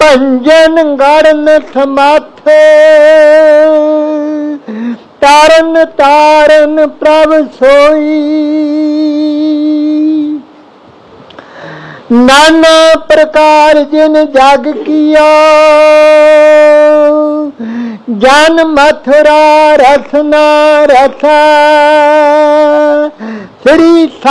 ਭੰਜਨ garden ਸਮਾਥੇ, Taran Taran ਪ੍ਰਭ ਸੋਈ। नाना प्रकार जिन जग किया, जन मथुरा रसना रसा। श्री